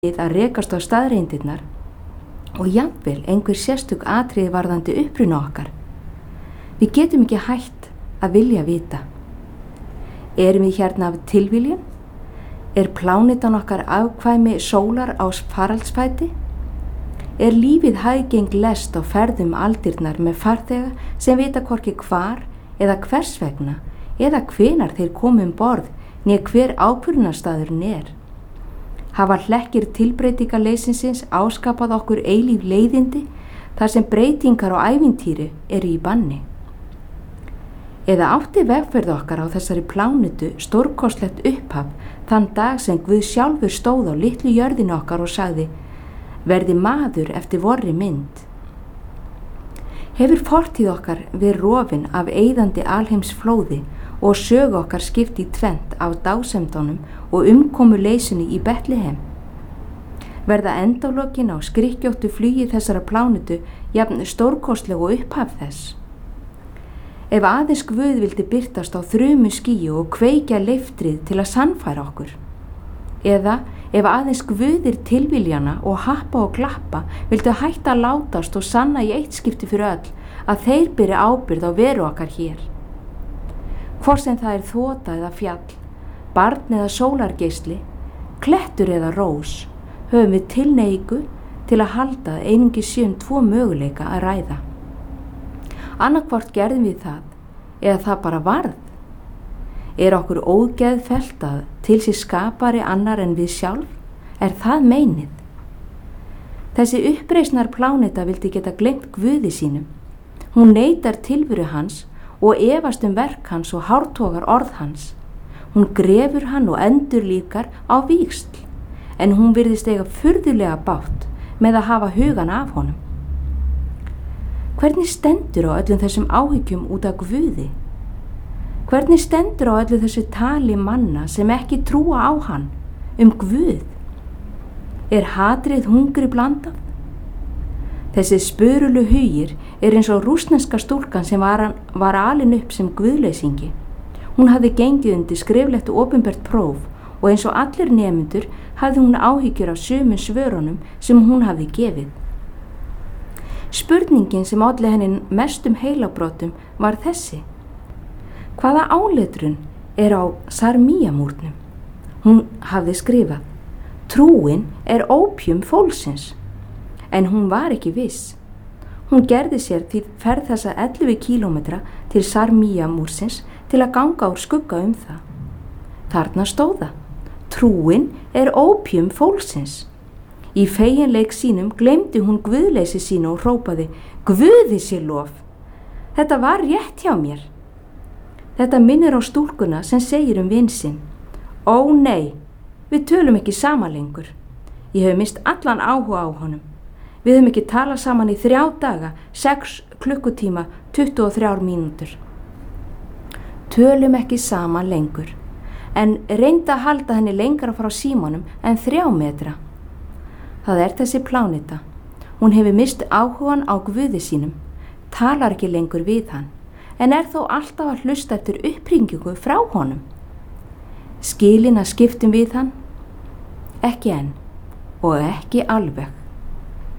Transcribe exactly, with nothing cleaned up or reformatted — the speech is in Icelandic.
við að rekast á staðreyndirnar og jafnvel einhver sérstök atriði varðandi uppruna okkar. Við getum ekki hætt að vilja vita. Erum við hérna af tilviljun? Er plánetan okkar afkvæmi sólar á faraldsfæti? Er lífið hæggeng lest á ferðum aldirnar með farþega sem vita hvorki hvar eða hvers vegna eða hvenar þeir komu um borð né hver ákvörðunarstaðurinn er? Hafa hlekkir tilbreytingarleysisins áskapað okkur eilíf leiðindi þar sem breytingar og ævintýri eru í banni? Eða átti vegferð okkar á þessari plánetu stórkostlegt upphaf þann dag sem Guð sjálfur stóð á litlu jörðinu okkar og sagði: verði maður eftir vorri mynd. Hefur fortíð okkar verið rofin af eyðandi alheimsflóði og sögu okkar skipt í tvennt af dásemdunum og umkomuleysunni í Betlehem? Verða endalokin á skrykkjóttu flugi þessara plánetu jafn stórkostlegu upphaf þess? Ef aðeins Guð vildi birtast á þrumu skýju og kveikja leiftrið til að sannfæra okkur, eða ef aðeins Guðir tilviljana og happa og klappa vildu hætta að látast og sanna í eitt skipti fyrir öll að þeir beri ábyrgð á veru okkar hér. Hvort sem það er þota eða fjall, barn eða sólargeisli, klettur eða rós, höfum við tilhneigingu til að halda að einungis sé um tvo möguleika að ræða. Annarkvort gerðum við það, eða það bara varð. Er okkur ógeðfellt að til sér skapari annar en við sjálf? Er það meinið? Þessi uppreisnar pláneta vildi geta gleymt Guði sínum. Hún neitar tilveru hans og efast um verk hans og hártogar orð hans. Hún grefur hann og endurlífgar á víxl, en hún virðist eiga furðulega bátt með að hafa hugan af honum. Hvernig stendur á öllum þessum áhyggjum út af Guði? Hvernig stendur á öllu þessu tali manna sem ekki trúa á hann, um Guð? Er hatrið hungri blandað? Þessi spörulu hugir er eins og rússneska stúlkan sem var, var alin upp sem guðleysingi. Hún hafði gengið undir skriflegt og opinbert próf og eins og allir nemendur hafði hún áhyggjur af sömu svörunum sem hún hafði gefið. Spurningin sem olli henni mestum heilabrotum var þessi: hvaða áletrun er á Sarmíamúrnum? Hún hafði skrifað: trúin er ópjum fólksins, en hún var ekki viss. Hún gerði sér því ferð þessa ellefu kílómetra til Sarmíamúrsins til að ganga úr skugga um það. Þarna stóða: trúin er ópjum fólksins. Í feginleik sínum gleymdi hún guðleysi sínu og hrópaði: Guði sé lof! Þetta var rétt hjá mér. Þetta minnir á stúlkuna sem segir um vin sinn: ó nei, við tölum ekki saman lengur. Ég hef mist allan áhuga á honum. Við höfum ekki talað saman í þrjá daga, sex klukkutíma, tuttugu og þrjár mínútur. Tölum ekki saman lengur, en reynda að halda henni lengra frá símanum en þrjá metra. Það er þessi pláneta. Hún hefur mist áhugan á Guði sínum, talar ekki lengur við hann, en er þó alltaf að hlusta eftir upphringingu frá honum. Skilin að skiptum við hann? Ekki enn og ekki alveg.